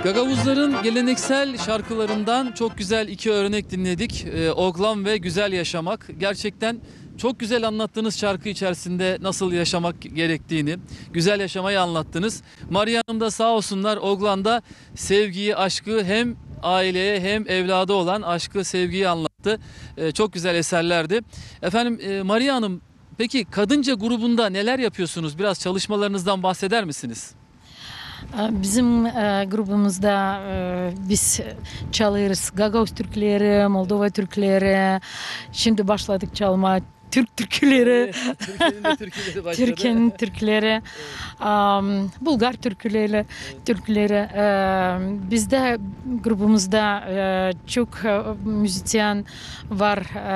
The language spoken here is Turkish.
Gagavuzların geleneksel şarkılarından çok güzel iki örnek dinledik. Oglam ve Güzel Yaşamak. Gerçekten çok güzel anlattığınız şarkı içerisinde nasıl yaşamak gerektiğini, güzel yaşamayı anlattınız. Maria Hanım da sağ olsunlar Oglan'da sevgiyi, aşkı hem aileye hem evlada olan aşkı, sevgiyi anlattı. Çok güzel eserlerdi. Efendim Maria Hanım, peki Kadınca grubunda neler yapıyorsunuz? Biraz çalışmalarınızdan bahseder misiniz? Bizim grubumuzda biz çalıyoruz Gagavuz Türkleri, Moldova Türkleri. Şimdi başladık çalma Türk türküleri, Türkiye'nin de türküleri başladı. Türkiye'nin Türkleri, Bulgar Türkleri. Bizde grubumuzda çok müzisyen var.